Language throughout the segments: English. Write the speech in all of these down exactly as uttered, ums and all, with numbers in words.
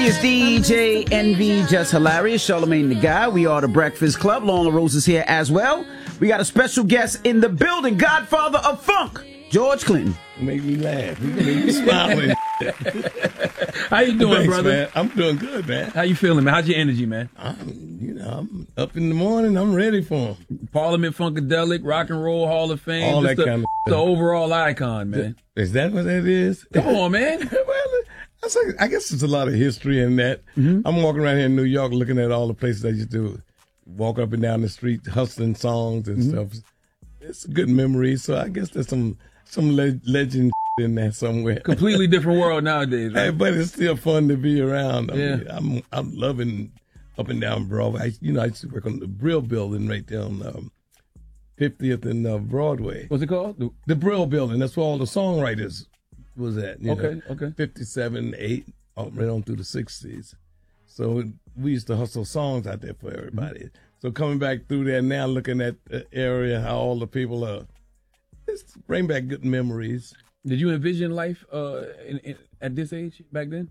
It's D J Envy, Just Hilarious, Charlamagne the Guy. We are the Breakfast Club. Lola Rose is here as well. We got a special guest in the building, Godfather of Funk, George Clinton. Make me laugh. You make me smile. How you doing, Thanks, brother? Man. I'm doing good, man. How you feeling, man? How's your energy, man? I'm, you know, I'm up in the morning. I'm ready for him. Parliament Funkadelic, Rock and Roll Hall of Fame. All that the, kind of the stuff. overall icon, man. Is that what that is? Come on, man. Well, that's like, I guess there's a lot of history in that. Mm-hmm. I'm walking around here in New York looking at all the places I used to walk up and down the street hustling songs and Mm-hmm. stuff. It's a good memory. So I guess there's some some le- legend in there somewhere. Completely different world nowadays, right? Hey, but it's still fun to be around. I Yeah. mean, I'm I'm loving up and down Broadway. I, you know, I used to work on the Brill Building right there on um, fiftieth and uh, Broadway. What's it called? The- The Brill Building. That's where all the songwriters was at. You Okay, know, okay. fifty-seven, eight, all- right on through the sixties. So we used to hustle songs out there for everybody. So coming back through there now, looking at the area, how all the people are, it's bring back good memories. Did you envision life uh, in, in, at this age back then?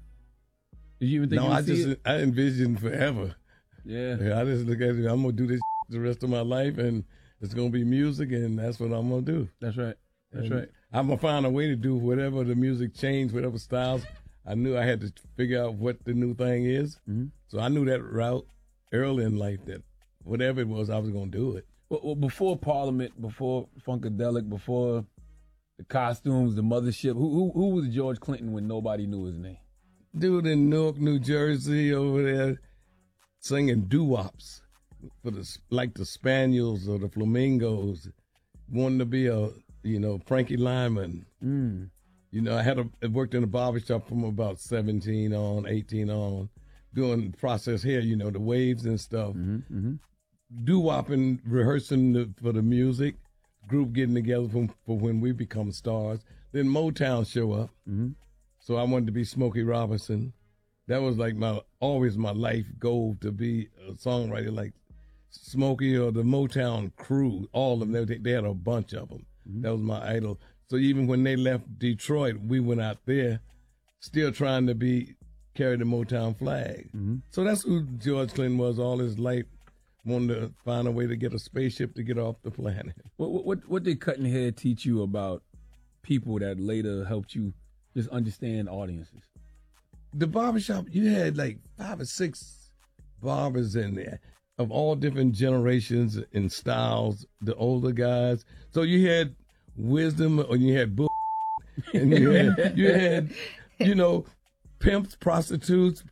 Did you even think No, you would I see just it? I envisioned forever. Yeah. Yeah, I just look at it. I'm gonna do this the rest of my life, and it's gonna be music, and that's what I'm gonna do. That's right. That's And right. I'm gonna find a way to do whatever the music changed, whatever styles. I knew I had to figure out what the new thing is, Mm-hmm. so I knew that route early in life that whatever it was, I was gonna do it. Well, well, before Parliament, before Funkadelic, before the costumes, the mothership, who who, who was George Clinton when nobody knew his name? Dude in Newark, New Jersey, over there singing doo-wops for the like the Spaniels or the Flamingos, wanting to be a you know Frankie Lyman. Mm. You know, I had a, I worked in a barbershop from about seventeen on, eighteen on, doing process hair, you know, the waves and stuff. Mm-hmm, mm-hmm. Doo-wopping, rehearsing the, for the music, group getting together for, for when we become stars. Then Motown show up. Mm-hmm. So I wanted to be Smokey Robinson. That was like my always my life goal, to be a songwriter like Smokey or the Motown crew. All of them, they, they had a bunch of them. Mm-hmm. That was my idol. So even when they left Detroit, we went out there, still trying to be carry the Motown flag. Mm-hmm. So that's who George Clinton was all his life, wanting to find a way to get a spaceship to get off the planet. What what what did Cutting Head teach you about people that later helped you just understand audiences? The barbershop, you had like five or six barbers in there of all different generations and styles, the older guys. So you had wisdom, or you had bull, and you had, you had, you know, pimps, prostitutes,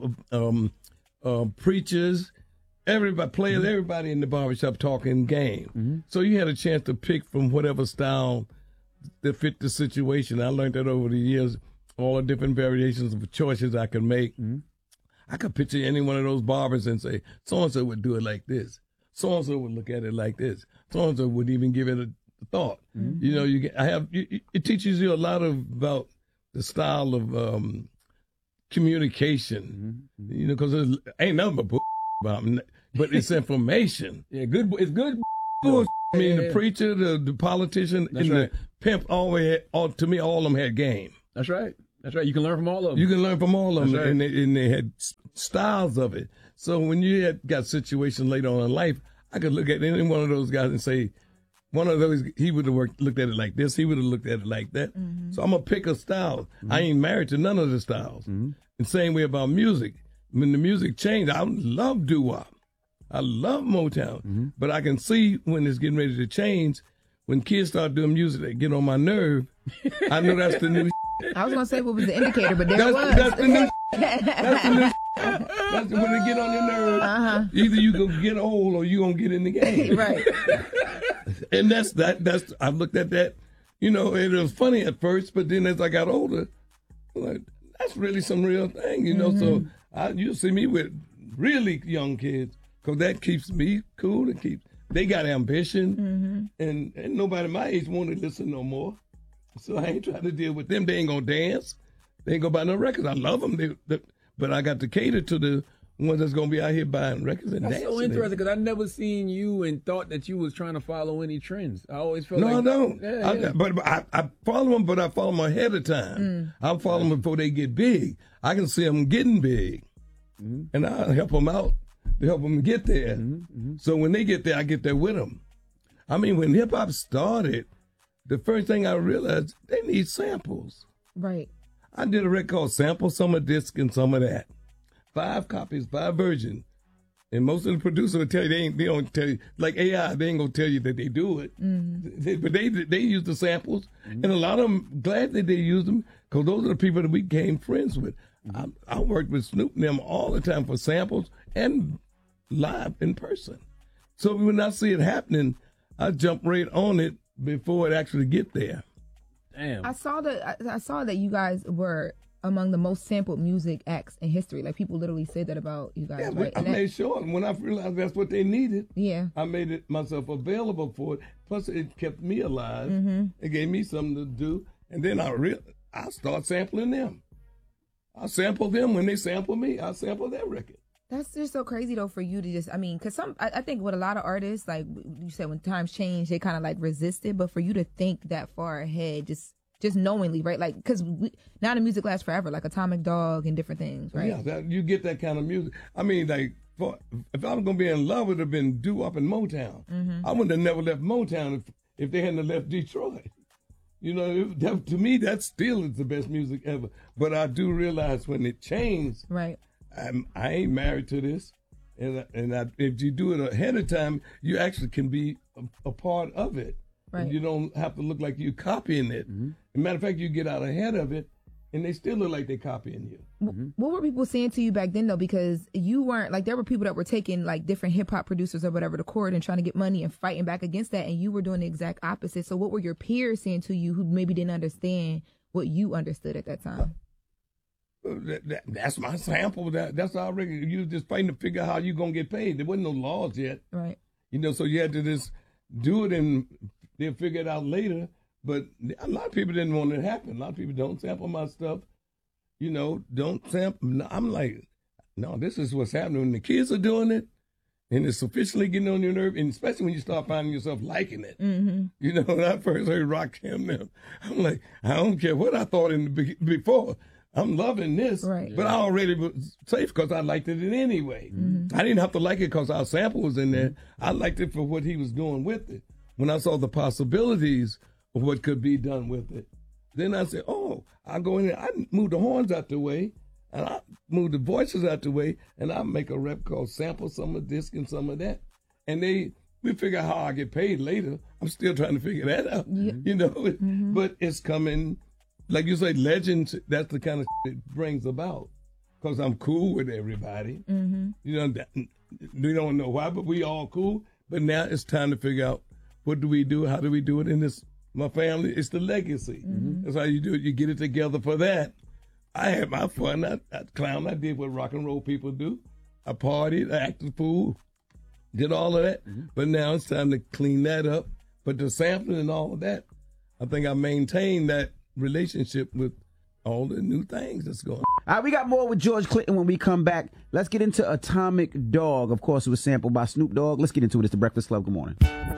um, uh, preachers, everybody, players, mm-hmm. everybody in the barbershop talking game. Mm-hmm. So you had a chance to pick from whatever style that fit the situation. I learned that over the years, all the different variations of choices I could make. Mm-hmm. I could picture any one of those barbers and say, so-and-so would do it like this. So-and-so would look at it like this. So-and-so would even give it a thought. Mm-hmm. You know, you get, I have, you, it teaches you a lot of, about the style of um, communication, mm-hmm. you know, because there ain't nothing but about them, but it's information. Yeah, good, it's good. Bull, I mean, the preacher, the, the politician, That's and right. the pimp, always had, all, to me, all of them had game. That's right. That's right. You can learn from all of them. You can learn from all of them, That's right. and, they, and they had styles of it. So when you had got situations later on in life, I could look at any one of those guys and say, one of those, he would have worked, looked at it like this, he would have looked at it like that. Mm-hmm. So I'm going to pick a style. Mm-hmm. I ain't married to none of the styles. Mm-hmm. And same way about music. When the music changed, I love doo-wop. I love Motown. Mm-hmm. But I can see when it's getting ready to change, when kids start doing music that get on my nerve, I know that's the new I was going to say what was the indicator, but there that's, it was. That's the new That's the new That's when they get on your nerves. Uh-huh. Either you gonna get old or you gonna get in the game. Right. And that's that. That's I looked at that. You know, it was funny at first, but then as I got older, I'm like, that's really some real thing. You know, mm-hmm. so I, you see me with really young kids, because that keeps me cool. It keeps they got ambition, mm-hmm. and and nobody my age want to listen no more. So I ain't trying to deal with them. They ain't gonna dance. They ain't gonna buy no records. I love them, they, they, but I got to cater to the ones that's gonna be out here buying records and That's dancing. so interesting because I never seen you and thought that you was trying to follow any trends. I always felt No, like I don't. Yeah, I, yeah. But I, I follow them, but I follow them ahead of time. Mm. I follow them before they get big. I can see them getting big, Mm-hmm. and I help them out to help them get there. Mm-hmm. So when they get there, I get there with them. I mean, when hip hop started, the first thing I realized they need samples. Right. I did a record called Sample Some of This and Some of That. Five copies, five versions. And most of the producers will tell you, they, ain't, they don't tell you, like A I, they ain't going to tell you that they do it. Mm-hmm. They, but they they use the samples. And a lot of them, glad that they use them, because those are the people that we became friends with. I, I worked with Snoop and them all the time for samples and live in person. So when I see it happening, I jump right on it before it actually get there. Damn. I saw that. I, I saw that you guys were among the most sampled music acts in history. Like people literally said that about you guys, Yeah, right? but I And that- made sure. And when I realized that's what they needed, yeah. I made it myself available for it. Plus, it kept me alive. Mm-hmm. It gave me something to do. And then I re- I start sampling them. I sample them when they sample me. I sample their record. That's just so crazy though for you to just. I mean, because some. I, I think with a lot of artists, like you said, when times change, they kind of like resist it. But for you to think that far ahead, just just knowingly, right? Like because now the music lasts forever, like Atomic Dog and different things, right? Yeah, that, you get that kind of music. I mean, like, for, if I was going to be in love, it would have been doo-wop in Motown. Mm-hmm. I wouldn't have never left Motown if, if they hadn't have left Detroit. You know, if, that, to me, that still is the best music ever. But I do realize when it changed, Right. I'm, I ain't married to this. And, and I, if you do it ahead of time, you actually can be a, a part of it. Right. And you don't have to look like you're copying it. Mm-hmm. As a matter of fact, you get out ahead of it, and they still look like they're copying you. W What were people saying to you back then though? Because you weren't like there were people that were taking like different hip hop producers or whatever to court and trying to get money and fighting back against that, and you were doing the exact opposite. So what were your peers saying to you who maybe didn't understand what you understood at that time? That, that, that's my sample. That that's already you was just fighting to figure out how you gonna get paid. There wasn't no laws yet, Right. you know. So you had to just do it, and they'll figure it out later. But a lot of people didn't want it to happen. A lot of people don't sample my stuff, you know. Don't sample. I'm like, no, this is what's happening when the kids are doing it, and it's sufficiently getting on your nerve, and especially when you start finding yourself liking it. Mm-hmm. You know, when I first heard Rakim, I'm like, I don't care what I thought in the be- before. I'm loving this, Right. but I already was safe because I liked it anyway. Mm-hmm. I didn't have to like it because our sample was in there. I liked it for what he was doing with it. When I saw the possibilities of what could be done with it, then I said, oh, I go in there, I move the horns out the way, and I move the voices out the way, and I make a rep called Sample Some of This and Some of That. And they, we figure out how I get paid later. I'm still trying to figure that out, Yeah. you know, Mm-hmm. but it's coming. Like you say, legends, that's the kind of it brings about. Because I'm cool with everybody. Mm-hmm. You know, that, we don't know why, but we all cool. But now it's time to figure out what do we do? How do we do it in this, my family? It's the legacy. Mm-hmm. That's how you do it. You get it together for that. I had my fun. I, I clown. I did what rock and roll people do. I partied, I acted the fool, did all of that. Mm-hmm. But now it's time to clean that up. But the sampling and all of that, I think I maintained that relationship with all the new things that's going on. All right, we got more with George Clinton when we come back. Let's get into Atomic Dog. Of course, it was sampled by Snoop Dogg. Let's get into it. It's The Breakfast Club. Good morning.